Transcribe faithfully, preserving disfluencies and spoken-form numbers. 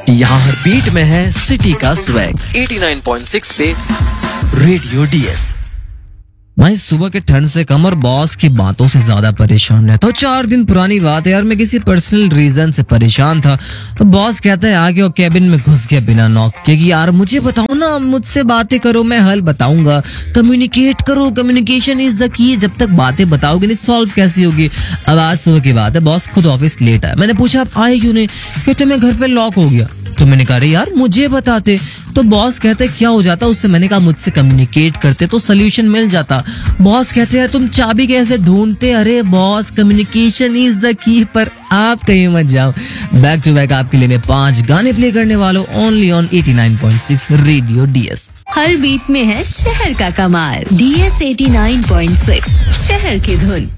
यहाँ हर बीट में है सिटी का swag eighty nine point six पे रेडियो डीएस। मैं सुबह के ठंड से कम और बॉस की बातों से ज्यादा परेशान है। तो चार दिन पुरानी बात है यार, मैं किसी पर्सनल रीजन से परेशान था तो बॉस कहता है आगे और कैबिन में घुस गया बिना नॉक के कि यार मुझे बताओ ना, मुझसे बातें करो, मैं हल बताऊंगा। कम्युनिकेट करो, कम्युनिकेशन इज द की। जब तक बातें बताओगे नहीं सॉल्व कैसी होगी। अब आज सुबह की बात है, बॉस खुद ऑफिस लेट आया। मैंने पूछा आप आए क्यों नहीं? कहते मैं घर पे लॉक हो गया। तो मैंने कहा यार मुझे बताते। तो बॉस कहते क्या हो जाता उससे? मैंने कहा मुझसे कम्युनिकेट करते तो सोल्यूशन मिल जाता। बॉस कहते हैं तुम चाबी कैसे ढूंढते? अरे boss communication is the key. पर आप कहीं मत जाओ, बैक टू बैक आपके लिए मैं पांच गाने प्ले करने वाला हूँ only on eighty nine point six radio DS. Her beat में है शहर का कमाल। DS eighty nine point six शहर की धुन।